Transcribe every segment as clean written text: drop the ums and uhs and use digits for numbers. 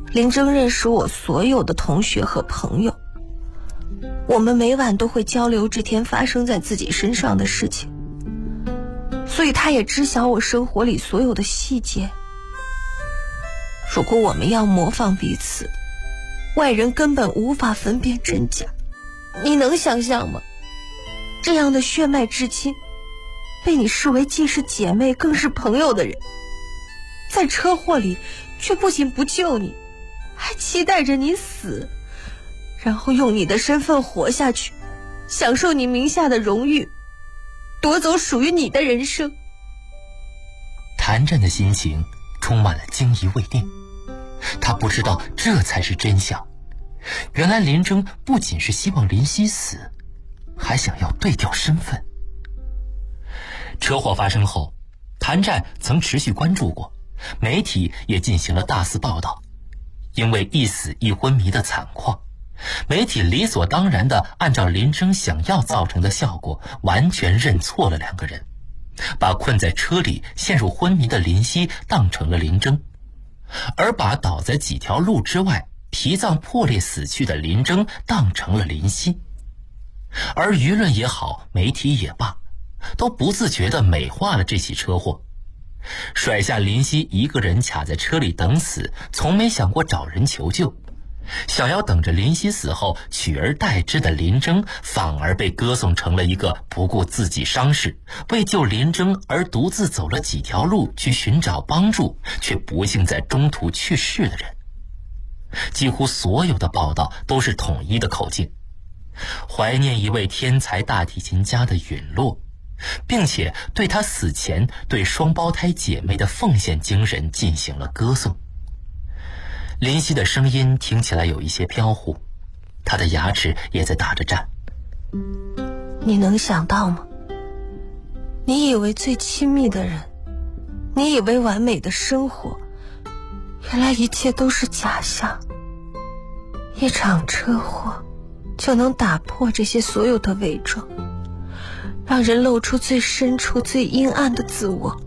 林征认识我所有的同学和朋友，我们每晚都会交流这天发生在自己身上的事情，所以他也知晓我生活里所有的细节。如果我们要模仿彼此，外人根本无法分辨真假。你能想象吗？这样的血脉至亲，被你视为既是姐妹更是朋友的人，在车祸里却不仅不救你，还期待着你死，然后用你的身份活下去，享受你名下的荣誉，夺走属于你的人生。 谭震的心情充满了惊疑未定，他不知道这才是真相。原来林征不仅是希望林夕死，还想要对调身份。车祸发生后，谭战曾持续关注过，媒体也进行了大肆报道。因为一死一昏迷的惨况，媒体理所当然地按照林征想要造成的效果，完全认错了两个人，把困在车里陷入昏迷的林夕当成了林征，而把倒在几条路之外脾脏破裂死去的林征当成了林夕。而舆论也好，媒体也罢，都不自觉地美化了这起车祸，甩下林夕一个人卡在车里等死，从没想过找人求救。想要等着林夕死后取而代之的林征，反而被歌颂成了一个不顾自己伤势，为救林征而独自走了几条路去寻找帮助，却不幸在中途去世的人。几乎所有的报道都是统一的口径，怀念一位天才大提琴家的陨落，并且对他死前对双胞胎姐妹的奉献精神进行了歌颂。林夕的声音听起来有一些飘忽，她的牙齿也在打着颤。 你能想到吗？你以为最亲密的人，你以为完美的生活，原来一切都是假象。一场车祸就能打破这些所有的伪装，让人露出最深处最阴暗的自我。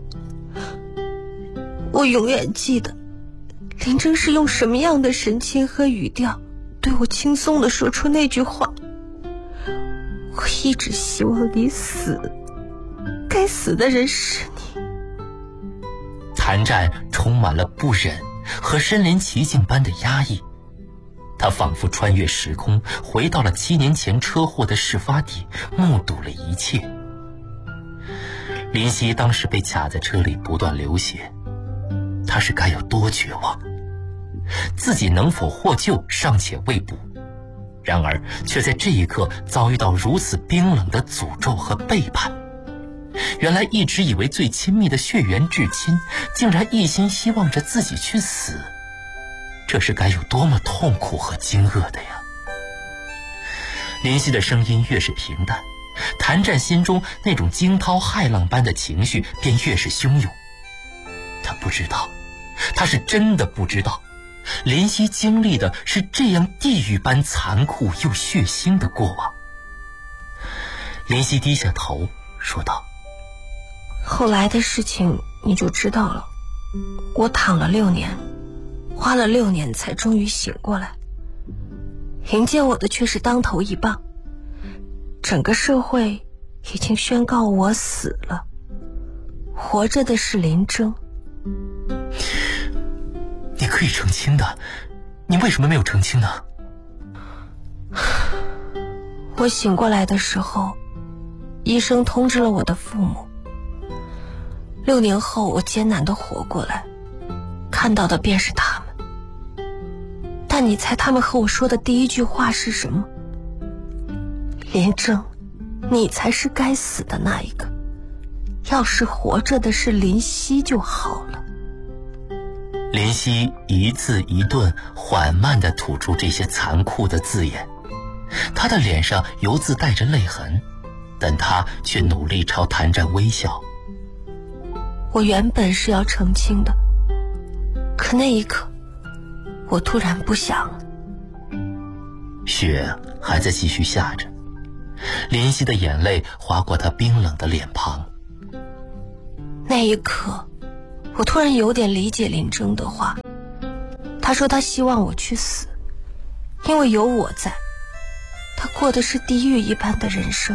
我永远记得林征是用什么样的神情和语调对我轻松地说出那句话：我一直希望你死，该死的人是你。 谭战充满了不忍和身临其境般的压抑，他仿佛穿越时空，回到了7年前车祸的事发地，目睹了一切。林夕当时被卡在车里不断流血，他是该有多绝望，自己能否获救尚且未卜，然而却在这一刻遭遇到如此冰冷的诅咒和背叛。原来一直以为最亲密的血缘至亲，竟然一心希望着自己去死，这是该有多么痛苦和惊愕的呀！林夕的声音越是平淡，谭战心中那种惊涛骇浪般的情绪便越是汹涌。他不知道，他是真的不知道，林夕经历的是这样地狱般残酷又血腥的过往。林夕低下头说道： 后来的事情你就知道了。我躺了6年，花了6年才终于醒过来，迎接我的却是当头一棒。整个社会已经宣告我死了，活着的是林征。 你可以澄清的，你为什么没有澄清呢？ 我醒过来的时候，医生通知了我的父母。6年后我艰难地活过来，看到的便是他们。但你猜他们和我说的第一句话是什么？林征，你才是该死的那一个，要是活着的是林夕就好了。 林夕一字一顿缓慢地吐出这些残酷的字眼，他的脸上犹自带着泪痕，但他却努力朝谭战微笑。 我原本是要澄清的，可那一刻我突然不想了。 雪还在继续下着，林夕的眼泪划过他冰冷的脸庞。 那一刻我突然有点理解林征的话，他他说他希望我去死，因为有我在，他过的是地狱一般的人生。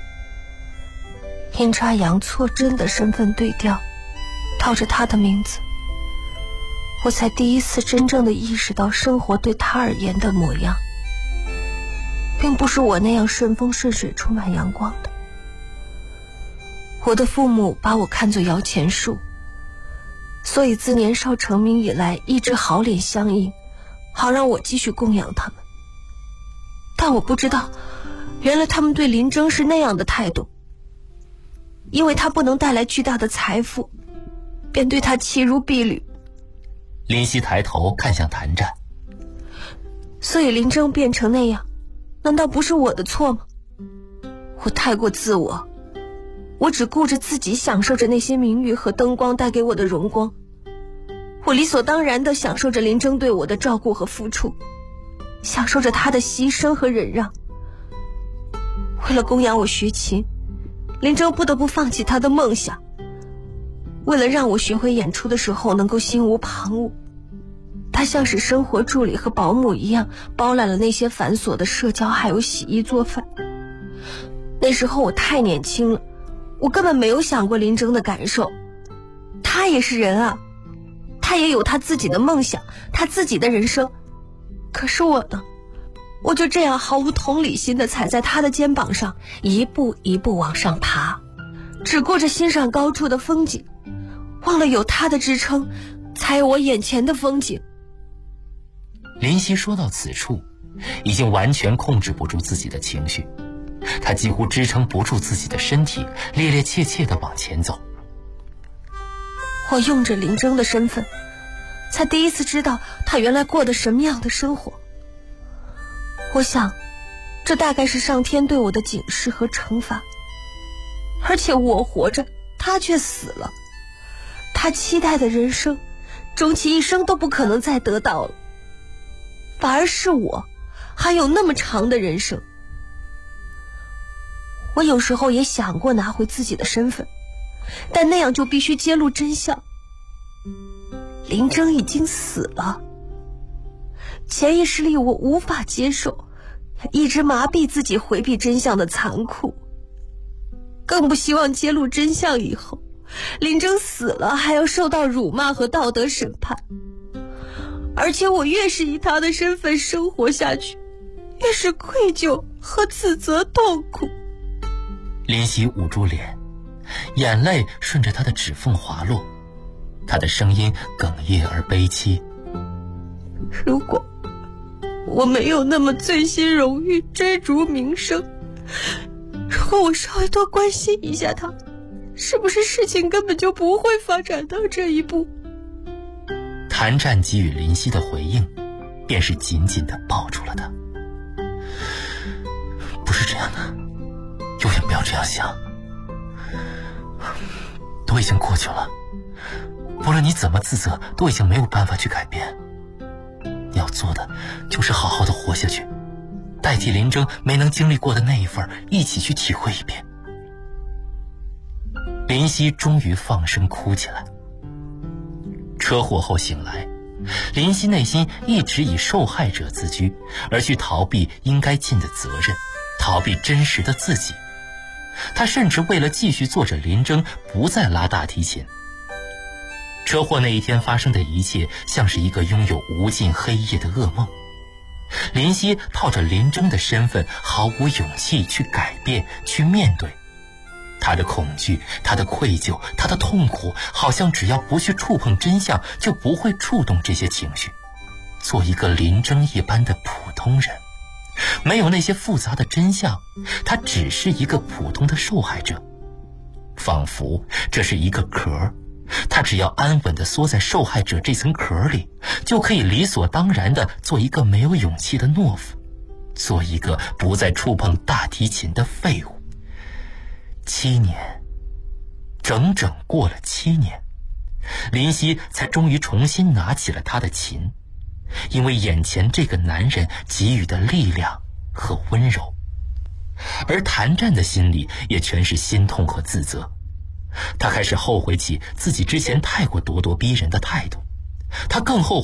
阴差阳错，真的身份对调，套着他的名字，我才第一次真正的意识到生活对他而言的模样，并不是我那样顺风顺水充满阳光的。我的父母把我看作摇钱树，所以自年少成名以来一直好脸相迎，好让我继续供养他们。但我不知道，原来他们对林征是那样的态度，因为他不能带来巨大的财富，便对他弃如敝履。 林夕抬头看向谭战， 所以林征变成那样，难道不是我的错吗？我太过自我，我只顾着自己享受着那些名誉和灯光带给我的荣光，我理所当然地享受着林征对我的照顾和付出，享受着他的牺牲和忍让。为了供养我学琴，林征不得不放弃他的梦想，为了让我学会演出的时候能够心无旁骛，他像是生活助理和保姆一样包揽了那些繁琐的社交还有洗衣做饭。那时候我太年轻了，我根本没有想过林征的感受，他也是人啊，他也有他自己的梦想，他自己的人生。可是我呢，我就这样毫无同理心地踩在他的肩膀上，一步一步往上爬，只顾着欣赏高处的风景，忘了有他的支撑，才有我眼前的风景。 林夕说到此处，已经完全控制不住自己的情绪，他几乎支撑不住自己的身体，趔趔趄趄地往前走。 我用着林征的身份，才第一次知道他原来过的什么样的生活。我想，这大概是上天对我的警示和惩罚。而且我活着，他却死了。他期待的人生，终其一生都不可能再得到了。反而是我，还有那么长的人生。我有时候也想过拿回自己的身份，但那样就必须揭露真相。林征已经死了，潜意识里我无法接受，一直麻痹自己回避真相的残酷，更不希望揭露真相以后，林征死了还要受到辱骂和道德审判。而且我越是以他的身份生活下去，越是愧疚和自责痛苦。 林夕捂住脸，眼泪顺着他的指缝滑落，他的声音哽咽而悲戚。 如果我没有那么醉心荣誉，追逐名声，如果我稍微多关心一下他，是不是事情根本就不会发展到这一步？ 谭战给予林夕的回应，便是紧紧地抱住了他。不是这样的，永远不要这样想，都已经过去了，不论你怎么自责，都已经没有办法去改变。你要做的就是好好的活下去，代替林征没能经历过的那一份，一起去体会一遍。林夕终于放声哭起来。车祸后醒来，林夕内心一直以受害者自居，而去逃避应该尽的责任，逃避真实的自己。他甚至为了继续做着林征，不再拉大提琴。车祸那一天发生的一切，像是一个拥有无尽黑夜的噩梦。林夕套着林征的身份，毫无勇气去改变，去面对。他的恐惧，他的愧疚，他的痛苦，好像只要不去触碰真相，就不会触动这些情绪。做一个林征一般的普通人，没有那些复杂的真相，他只是一个普通的受害者。仿佛这是一个壳，他只要安稳地缩在受害者这层壳里，就可以理所当然地做一个没有勇气的懦夫，做一个不再触碰大提琴的废物。7年，整整过了7年，林夕才终于重新拿起了他的琴，因为眼前这个男人给予的力量和温柔。而谭战的心里也全是心痛和自责，他开始后悔起自己之前太过咄咄逼人的态度，他更后悔